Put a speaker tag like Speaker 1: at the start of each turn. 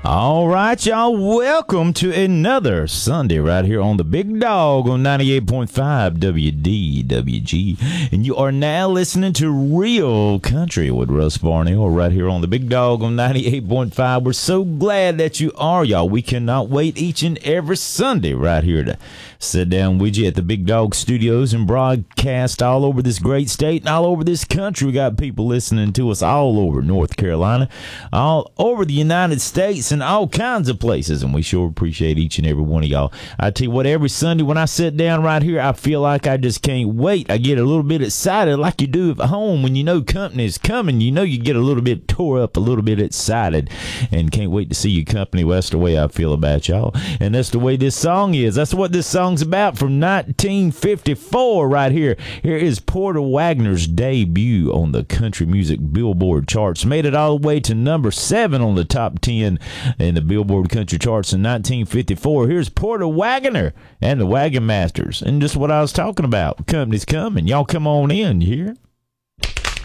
Speaker 1: All right, y'all. Welcome to another Sunday right here on the Big Dog on 98.5 WDWG. And you are now listening to Real Country with Russ Barnell right here on the Big Dog on 98.5. We're so glad that you are, y'all. We cannot wait each and every Sunday right here to sit down with you at the Big Dog Studios and broadcast all over this great state and all over this country. We got people listening to us all over North Carolina, all over the United States, and all kinds of places, and we sure appreciate each and every one of y'all. I tell you what, every Sunday when I sit down right here, I feel like I just can't wait. I get a little bit excited like you do at home when you know company's coming. You know you get a little bit tore up, a little bit excited, and can't wait to see your company. Well, that's the way I feel about y'all, and that's the way this song is. That's what this song's about, from 1954 right here. Here is Porter Wagoner's debut on the country music Billboard charts. Made it all the way to number 7 on the top 10 in the Billboard country charts in 1954. Here's Porter Wagoner and the Wagon Masters, and just what I was talking about. Company's coming. Y'all come on in, you hear?